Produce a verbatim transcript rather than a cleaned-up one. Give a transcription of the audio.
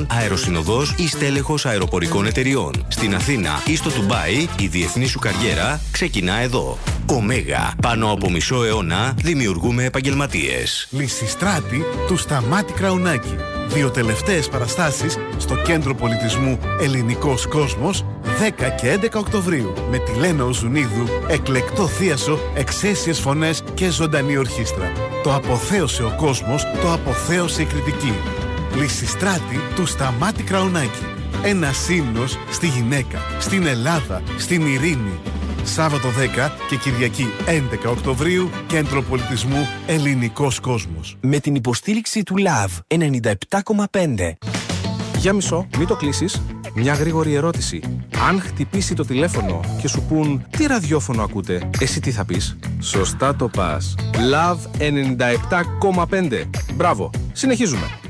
αεροπλάνων, αεροσυνοδός ή στέλεχος αεροπορικών εταιριών. Στην Αθήνα ή στο Ντουμπάι, η διεθνή σου καριέρα ξεκινά εδώ. Ωμέγα. Πάνω από μισό αιώνα δημιουργούμε επαγγελματίες. Λυσιστράτη του Σταμάτη Κραουνάκη. Δύο τελευταίες παραστάσεις στο Κέντρο Πολιτισμού Ελληνικός Κόσμος, δέκα και έντεκα Οκτωβρίου. Με τη Λένα Οζουνίδου, εκλεκτό θίασο, εξαίσιες φωνές και ζωντανή ορχήστρα. Το αποθέωσε ο κόσμος, το αποθέωσε η κριτική. Λυσιστράτη του Σταμάτη Κραουνάκη. Ένας ύμνος στη γυναίκα, στην Ελλάδα, στην ειρήνη. Σάββατο δέκα και Κυριακή έντεκα Οκτωβρίου, Κέντρο Πολιτισμού Ελληνικός Κόσμος. Με την υποστήριξη του Λαβ ενενήντα επτά κόμμα πέντε. Για μισό, μην το κλείσεις. Μια γρήγορη ερώτηση. Αν χτυπήσει το τηλέφωνο και σου πούν τι ραδιόφωνο ακούτε, εσύ τι θα πεις? Σωστά το πας. Λαβ ενενήντα επτά κόμμα πέντε. Μπράβο. Συνεχίζουμε.